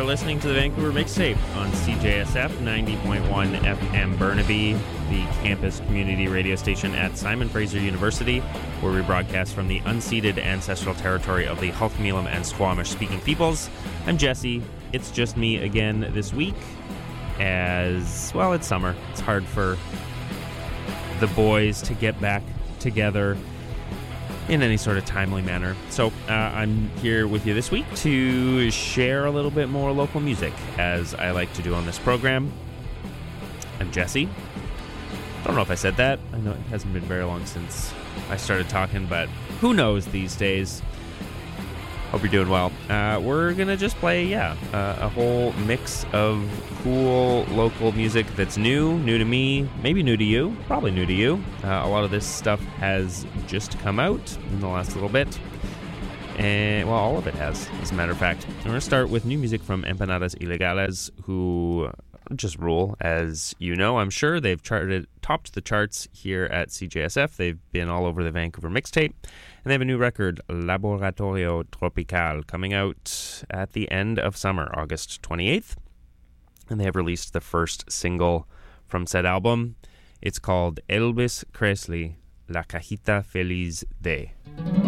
listening to the Vancouver Mixtape on CJSF 90.1 FM Burnaby, the campus community radio station at Simon Fraser University, where we broadcast from the unceded ancestral territory of the Halkmilam and Squamish-speaking peoples. I'm Jesse. It's just me again this week, as, well, it's summer. It's hard for the boys to get back together in any sort of timely manner. So I'm here with you this week to share a little bit more local music, as I like to do on this program. I'm Jesse. I don't know if I said that. I know it hasn't been very long since I started talking, but who knows these days. Hope you're doing well. We're going to just play, a whole mix of cool local music that's new to me, maybe new to you, probably new to you. A lot of this stuff has just come out in the last little bit. And, well, all of it has, as a matter of fact. I'm going to start with new music from Empanadas Ilegales, who just rule, as you know, I'm sure. They've topped the charts here at CJSF. They've been all over the Vancouver Mixtape. And they have a new record, Laboratorio Tropical, coming out at the end of summer, August 28th. And they have released the first single from said album. It's called Elvis Presley, La Cajita Feliz de.